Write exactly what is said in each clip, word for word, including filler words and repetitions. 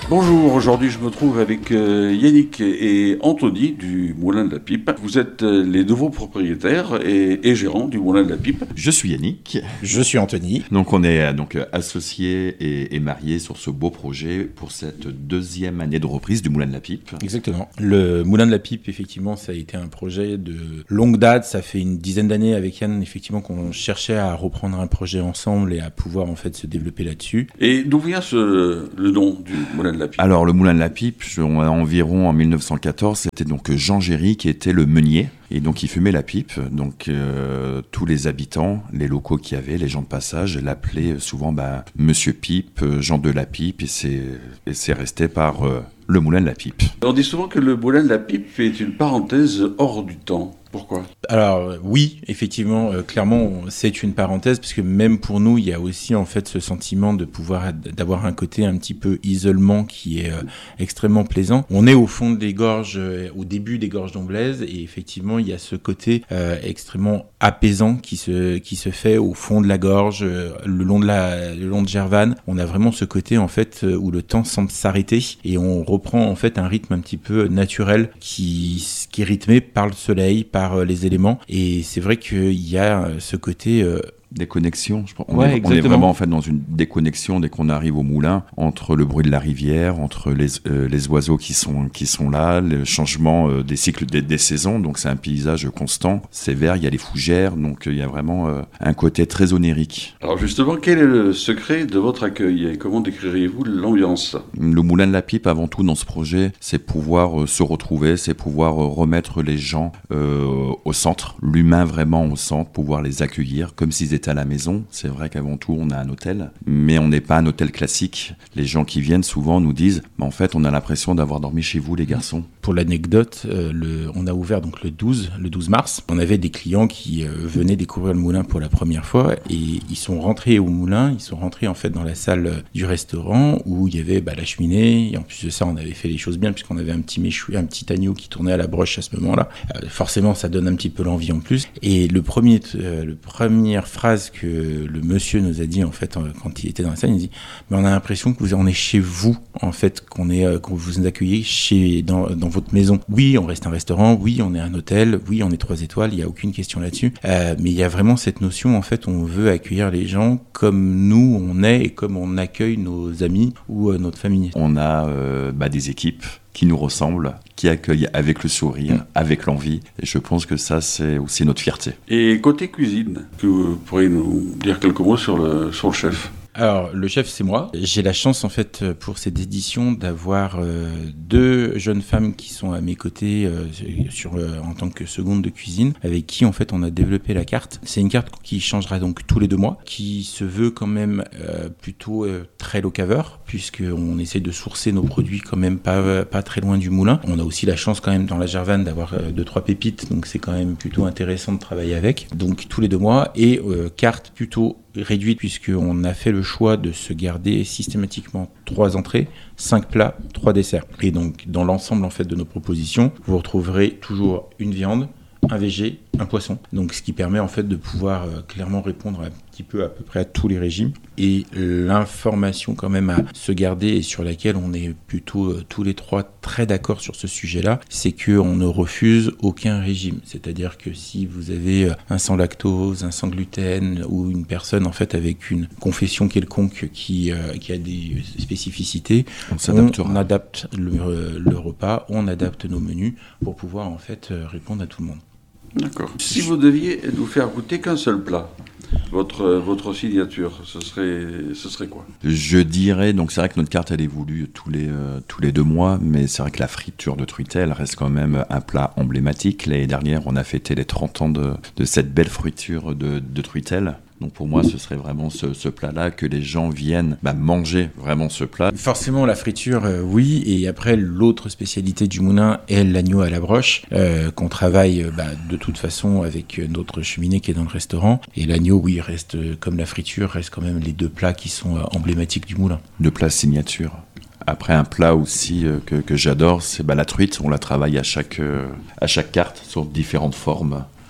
Bonjour, aujourd'hui je me trouve avec euh, Yannick et Anthony du Moulin de la Pipe. Vous êtes euh, les nouveaux propriétaires et, et gérants du Moulin de la Pipe. Je suis Yannick. Je suis Anthony. Donc on est euh, donc associés et, et mariés sur ce beau projet pour cette deuxième année de reprise du Moulin de la Pipe. Exactement. Le Moulin de la Pipe, effectivement, ça a été un projet de longue date. Ça fait une dizaine d'années avec Yann, effectivement, qu'on cherchait à reprendre un projet ensemble et à pouvoir en fait se développer là-dessus. Et d'où vient ce, le nom du Moulin de la Pipe ? Alors le Moulin de la Pipe, on a environ en dix-neuf cent quatorze, c'était donc Jean Géry qui était le meunier. Et donc il fumait la pipe, donc euh, tous les habitants, les locaux qu'il y avait, les gens de passage, l'appelaient souvent bah, Monsieur Pipe, Jean de la Pipe, et c'est, et c'est resté par euh, le Moulin de la Pipe. On dit souvent que le Moulin de la Pipe est une parenthèse hors du temps. Pourquoi ? Alors oui, effectivement, euh, clairement, c'est une parenthèse parce que même pour nous, il y a aussi en fait ce sentiment de pouvoir d'avoir un côté un petit peu isolement qui est euh, extrêmement plaisant. On est au fond des gorges, euh, au début des gorges d'Omblaise, et effectivement, il y a ce côté euh, extrêmement apaisant qui se qui se fait au fond de la gorge, euh, le long de la le long de Gervanne. On a vraiment ce côté en fait euh, où le temps semble s'arrêter et on reprend en fait un rythme un petit peu naturel qui qui est rythmé par le soleil, par par les éléments, et c'est vrai qu'il y a ce côté euh, déconnexion, je pense. On, ouais, est, on est vraiment en fait dans une déconnexion dès qu'on arrive au moulin, entre le bruit de la rivière, entre les, euh, les oiseaux qui sont, qui sont là, le changement euh, des cycles des, des saisons, donc c'est un paysage constant, c'est vert, il y a les fougères, donc il y a vraiment euh, un côté très onirique. Alors justement, quel est le secret de votre accueil et comment décririez-vous l'ambiance ? Le Moulin de la Pipe, avant tout dans ce projet, c'est pouvoir euh, se retrouver, c'est pouvoir euh, remettre les gens euh, au centre, l'humain vraiment au centre, pouvoir les accueillir comme s'ils étaient à la maison. C'est vrai qu'avant tout on a un hôtel, mais on n'est pas un hôtel classique. Les gens qui viennent souvent nous disent bah, en fait on a l'impression d'avoir dormi chez vous les garçons. Pour l'anecdote, euh, le, on a ouvert donc le douze, le douze mars. On avait des clients qui euh, venaient découvrir le moulin pour la première fois et ils sont rentrés au moulin, ils sont rentrés en fait dans la salle du restaurant où il y avait bah, la cheminée, et en plus de ça on avait fait les choses bien puisqu'on avait un petit méchoui, un petit agneau qui tournait à la broche à ce moment-là. Euh, forcément ça donne un petit peu l'envie en plus. Et le premier, euh, le première phrase que le monsieur nous a dit en fait quand il était dans la salle, il dit mais on a l'impression que vous on est chez vous en fait, qu'on est euh, qu'on vous nous accueillez chez dans dans votre maison. Oui, on reste un restaurant, oui, on est un hôtel, oui, on est trois étoiles, il y a aucune question là-dessus. Euh, mais il y a vraiment cette notion en fait, on veut accueillir les gens comme nous on est et comme on accueille nos amis ou euh, notre famille. On a euh, bah, des équipes qui nous ressemblent, qui accueillent avec le sourire, mmh. avec l'envie. Et je pense que ça, c'est aussi notre fierté. Et côté cuisine, que vous pourriez nous dire quelques mots sur le, sur le chef ? Alors, le chef, c'est moi. J'ai la chance, en fait, pour cette édition, d'avoir euh, deux jeunes femmes qui sont à mes côtés euh, sur, euh, en tant que seconde de cuisine, avec qui, en fait, on a développé la carte. C'est une carte qui changera donc tous les deux mois, qui se veut quand même euh, plutôt euh, très locaveur, puisqu'on essaie de sourcer nos produits quand même pas, pas très loin du moulin. On a aussi la chance quand même dans la Gervanne d'avoir euh, deux, trois pépites, donc c'est quand même plutôt intéressant de travailler avec. Donc, tous les deux mois, et euh, carte plutôt réduite puisqu'on a fait le choix de se garder systématiquement trois entrées, cinq plats, trois desserts. Et donc dans l'ensemble en fait de nos propositions, vous retrouverez toujours une viande, un végé, un poisson. Donc ce qui permet en fait de pouvoir euh, clairement répondre un petit peu à peu près à tous les régimes. Et l'information quand même à se garder et sur laquelle on est plutôt euh, tous les trois très d'accord sur ce sujet-là, c'est qu'on ne refuse aucun régime. C'est-à-dire que si vous avez un sans lactose, un sans gluten ou une personne en fait avec une confession quelconque qui, euh, qui a des spécificités, on, on adapte le, le repas, on adapte nos menus pour pouvoir en fait répondre à tout le monde. D'accord. Si vous deviez nous faire goûter qu'un seul plat, votre, votre signature, ce serait, ce serait quoi ? Je dirais, donc c'est vrai que notre carte elle évolue tous les, euh, tous les deux mois, mais c'est vrai que la friture de truitelle reste quand même un plat emblématique. L'année dernière, on a fêté les trente ans de, de cette belle friture de, de truitelle. Donc pour moi, ce serait vraiment ce, ce plat-là, que les gens viennent bah, manger vraiment ce plat. Forcément, la friture, euh, oui. Et après, l'autre spécialité du moulin est l'agneau à la broche, euh, qu'on travaille euh, bah, de toute façon avec notre cheminée qui est dans le restaurant. Et l'agneau, oui, reste euh, comme la friture, reste quand même les deux plats qui sont euh, emblématiques du moulin. Deux plats signature. Après, un plat aussi euh, que, que j'adore, c'est bah, la truite. On la travaille à chaque, euh, à chaque carte, sur différentes formes.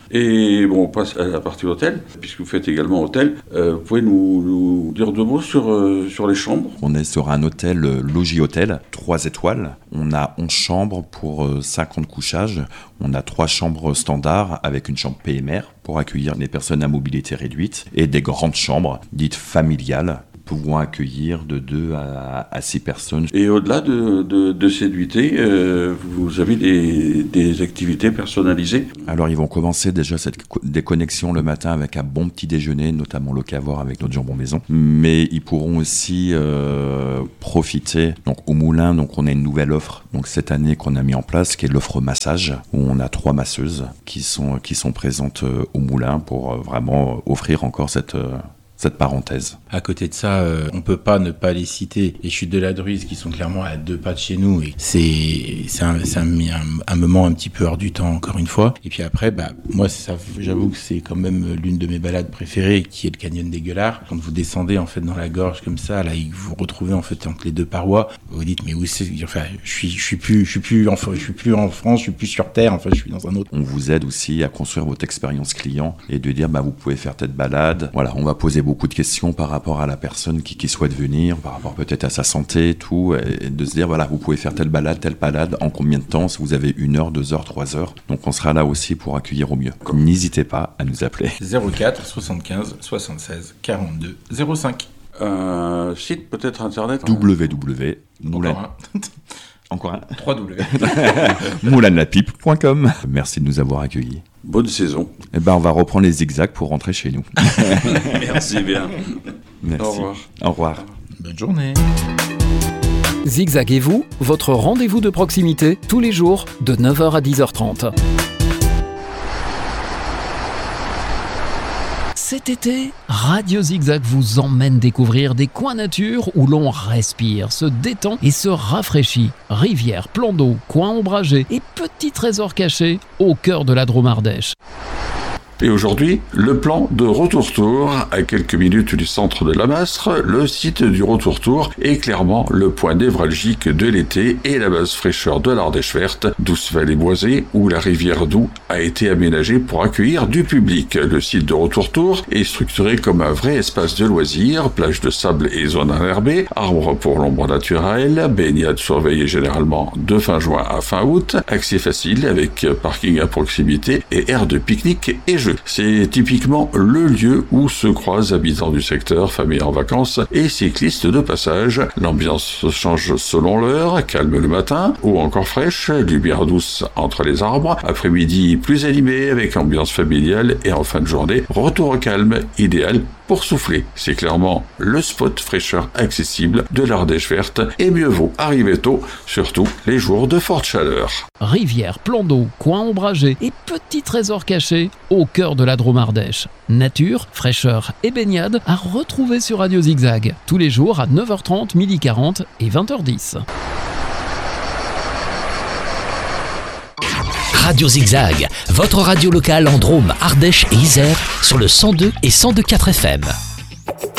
Et bon, on passe à la partie hôtel, puisque vous faites également hôtel. Euh, vous pouvez nous, nous dire deux mots sur, euh, sur les chambres? On est sur un hôtel euh, Logis Hôtel, trois étoiles. On a onze chambres pour euh, cinquante couchages. On a trois chambres standards avec une chambre P M R pour accueillir les personnes à mobilité réduite et des grandes chambres dites familiales, pouvant accueillir de deux à six personnes. Et au-delà de, de, de ces nuitées, euh, vous avez des, des activités personnalisées? Alors, ils vont commencer déjà cette déconnexion le matin avec un bon petit déjeuner, notamment le Cavor avec notre jambon maison. Mais ils pourront aussi euh, profiter. Donc, au Moulin, donc, on a une nouvelle offre donc, cette année qu'on a mis en place, qui est l'offre massage, où on a trois masseuses qui sont, qui sont présentes euh, au Moulin pour euh, vraiment offrir encore cette... Euh, cette parenthèse. À côté de ça, euh, on peut pas ne pas les citer, les chutes de la Druise qui sont clairement à deux pas de chez nous, et c'est c'est un, c'est un, un, un moment un petit peu hors du temps encore une fois. Et puis après, bah moi ça, j'avoue que c'est quand même l'une de mes balades préférées, qui est le canyon des Gueulards. Quand vous descendez en fait dans la gorge comme ça, là, et que vous vous retrouvez en fait entre les deux parois, vous vous dites mais où c'est, enfin je suis je suis plus je suis plus en je suis plus en France, je suis plus sur terre, enfin je suis dans un autre. On vous aide aussi à construire votre expérience client et de dire bah vous pouvez faire telle balade. Voilà, on va poser beaucoup de questions par rapport à la personne qui, qui souhaite venir, par rapport peut-être à sa santé, tout, et de se dire voilà, vous pouvez faire telle balade, telle balade, en combien de temps, si vous avez une heure, deux heures, trois heures. Donc on sera là aussi pour accueillir au mieux. N'hésitez pas à nous appeler. zéro quatre soixante-quinze soixante-seize quarante-deux zéro cinq. Un site peut-être internet? w w w moulin Encore un. Encore un trois W. moulin de la pipe point com. Merci de nous avoir accueillis. Bonne saison. Eh ben, on va reprendre les zigzags pour rentrer chez nous. Merci bien. Merci. Au revoir. Au revoir. Bonne journée. Zigzag et vous, votre rendez-vous de proximité, tous les jours, de neuf heures à dix heures trente. Cet été, Radio Zigzag vous emmène découvrir des coins nature où l'on respire, se détend et se rafraîchit. Rivières, plans d'eau, coins ombragés et petits trésors cachés au cœur de la Drôme Ardèche. Et aujourd'hui, le plan de Retour-Tour, à quelques minutes du centre de la Mastre. Le site du Retour-Tour est clairement le point névralgique de l'été et la base fraîcheur de l'Ardèche verte, douce vallée boisée où la rivière Doubs a été aménagée pour accueillir du public. Le site de Retour-Tour est structuré comme un vrai espace de loisirs, plage de sable et zone enherbée, arbres pour l'ombre naturelle, baignade surveillée généralement de fin juin à fin août, accès facile avec parking à proximité et aire de pique-nique et jeux. C'est typiquement le lieu où se croisent habitants du secteur, familles en vacances et cyclistes de passage. L'ambiance change selon l'heure, calme le matin ou encore fraîche, lumière douce entre les arbres, après-midi plus animé avec ambiance familiale et en fin de journée, retour au calme, idéal pour souffler. C'est clairement le spot fraîcheur accessible de l'Ardèche verte et mieux vaut arriver tôt, surtout les jours de forte chaleur. Rivières, plans d'eau, coins ombragés et petits trésors cachés au cœur de la Drôme Ardèche. Nature, fraîcheur et baignade à retrouver sur Radio Zigzag tous les jours à neuf heures trente, midi quarante et vingt heures dix. Radio Zigzag, votre radio locale en Drôme, Ardèche et Isère sur le cent deux et cent deux virgule quatre F M.